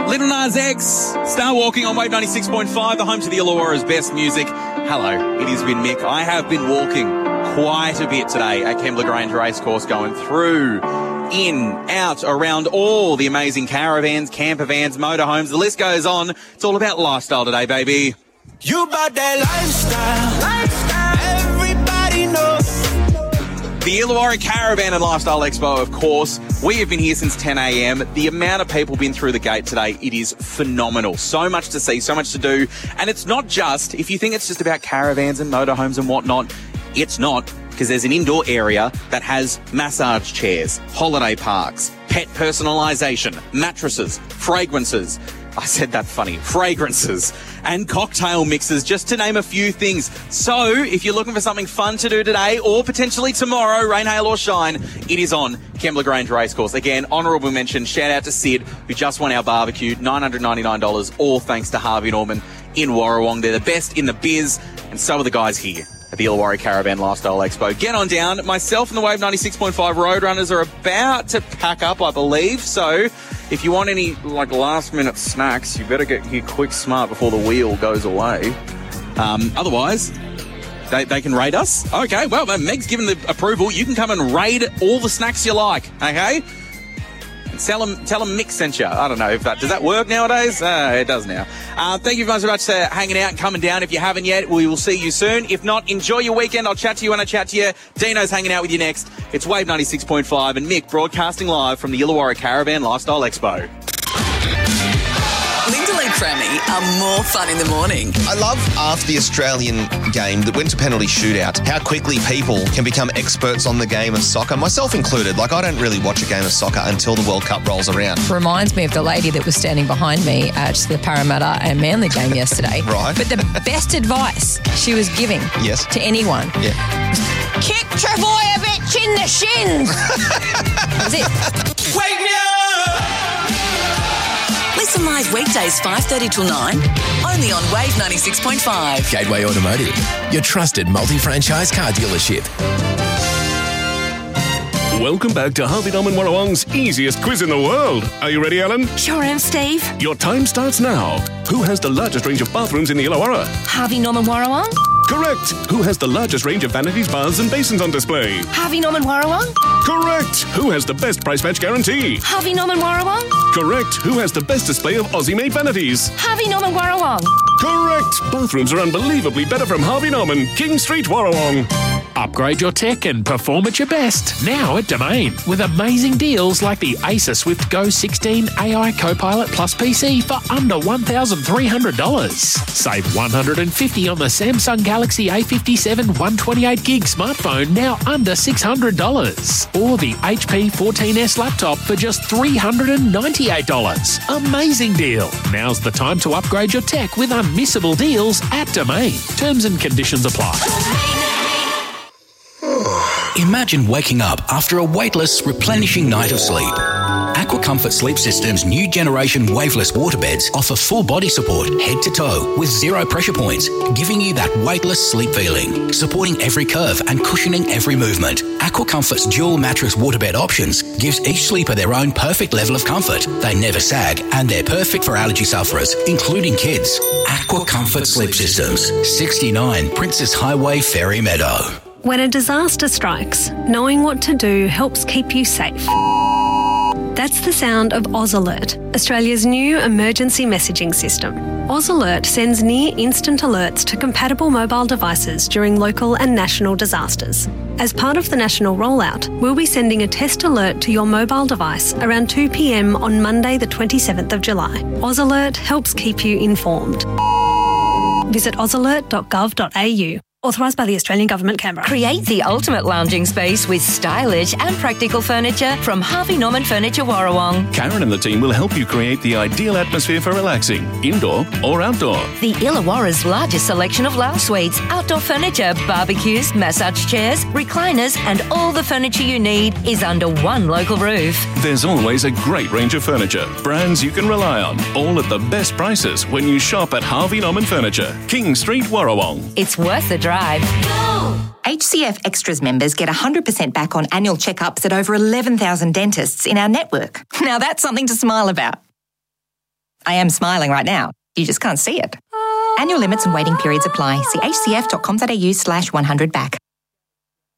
Little Nas X, Star Walking on Wave 96.5, the home to the Illawarra's best music. Hello, it has been Mick. I have been walking quite a bit today at Kembla Grange Racecourse, going through, in, out, around all the amazing caravans, camper vans, motorhomes. The list goes on. It's all about lifestyle today, baby. You about that lifestyle, everybody knows. The Illawarra Caravan and Lifestyle Expo, of course. We have been here since 10 a.m. The amount of people been through the gate today, it is phenomenal. So much to see, so much to do. And it's not just, if you think it's just about caravans and motorhomes and whatnot, it's not, because there's an indoor area that has massage chairs, holiday parks, pet personalisation, mattresses, fragrances. I said that funny. Fragrances and cocktail mixes, just to name a few things. So if you're looking for something fun to do today or potentially tomorrow, rain, hail or shine, it is on Kembla Grange Racecourse. Again, honourable mention, shout out to Sid, who just won our barbecue, $999, all thanks to Harvey Norman in Warrawong. They're the best in the biz, and so are the guys here at the Illawarra Caravan Lifestyle Expo. Get on down. Myself and the Wave 96.5 Roadrunners are about to pack up, I believe. So if you want any last minute snacks, you better get here quick smart before the wheel goes away. Otherwise, they can raid us. Okay, well, Meg's given the approval. You can come and raid all the snacks you like, okay? Tell them Mick sent you. I don't know if does that work nowadays? It does now. Thank you very much for hanging out and coming down. If you haven't yet, we will see you soon. If not, enjoy your weekend. I'll chat to you when I chat to you. Dino's hanging out with you next. It's Wave 96.5 and Mick broadcasting live from the Illawarra Caravan Lifestyle Expo. Lyndall and Crammy are more fun in the morning. I love after the Australian game that went to penalty shootout, how quickly people can become experts on the game of soccer, myself included. I don't really watch a game of soccer until the World Cup rolls around. Reminds me of the lady that was standing behind me at the Parramatta and Manly game yesterday. Right. But the best advice she was giving to anyone was kick Trebojevic in the shins. That was it. Wake me up! Listen live weekdays 5:30 till 9, only on Wave 96.5. Gateway Automotive, your trusted multi-franchise car dealership. Welcome back to Harvey Norman Warrawong's easiest quiz in the world. Are you ready, Alan? Sure am, Steve. Your time starts now. Who has the largest range of bathrooms in the Illawarra? Harvey Norman Warrawong. Correct. Who has the largest range of vanities, baths and basins on display? Harvey Norman Warrawong. Correct. Who has the best price match guarantee? Harvey Norman Warrawong. Correct. Who has the best display of Aussie-made vanities? Harvey Norman Warrawong. Correct. Bathrooms are unbelievably better from Harvey Norman, King Street, Warrawong. Upgrade your tech and perform at your best now at Domain with amazing deals like the Acer Swift Go 16 AI Copilot Plus PC for under $1,300. Save $150 on the Samsung Galaxy A57 128 gig smartphone, now under $600. Or the HP 14S laptop for just $398. Amazing deal. Now's the time to upgrade your tech with unmissable deals at Domain. Terms and conditions apply. Imagine waking up after a weightless, replenishing night of sleep. Aqua Comfort Sleep System's new generation waveless waterbeds offer full body support, head to toe, with 0 pressure points, giving you that weightless sleep feeling, supporting every curve and cushioning every movement. Aqua Comfort's dual mattress waterbed options gives each sleeper their own perfect level of comfort. They never sag, and they're perfect for allergy sufferers, including kids. Aqua Comfort Sleep Systems, 69 Princess Highway, Fairy Meadow. When a disaster strikes, knowing what to do helps keep you safe. That's the sound of Oz Alert, Australia's new emergency messaging system. Oz Alert sends near-instant alerts to compatible mobile devices during local and national disasters. As part of the national rollout, we'll be sending a test alert to your mobile device around 2 p.m. on Monday the 27th of July. Oz Alert helps keep you informed. Visit ozalert.gov.au. Authorised by the Australian Government, Canberra. Create the ultimate lounging space with stylish and practical furniture from Harvey Norman Furniture Warrawong. Karen and the team will help you create the ideal atmosphere for relaxing, indoor or outdoor. The Illawarra's largest selection of lounge suites, outdoor furniture, barbecues, massage chairs, recliners and all the furniture you need is under one local roof. There's always a great range of furniture, brands you can rely on, all at the best prices when you shop at Harvey Norman Furniture, King Street, Warrawong. It's worth the drive. HCF Extras members get 100% back on annual checkups at over 11,000 dentists in our network. Now that's something to smile about. I am smiling right now. You just can't see it. Annual limits and waiting periods apply. See hcf.com.au/100back.